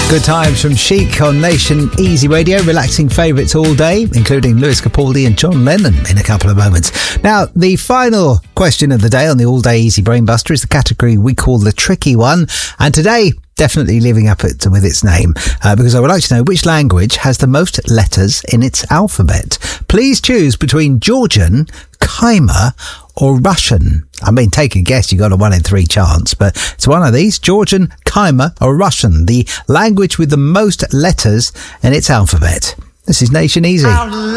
Good times from Chic on Nation Easy Radio, relaxing favourites all day, including Lewis Capaldi and John Lennon in a couple of moments. Now, the final question of the day on the All Day Easy Brainbuster is the category we call the tricky one. And today, definitely living up with its name, because I would like to know which language has the most letters in its alphabet. Please choose between Georgian, Khmer or Russian. I mean, take a guess, you got a 1 in 3 chance, but it's one of these: Georgian, Khmer or Russian, the language with the most letters in its alphabet. This is Nation Easy.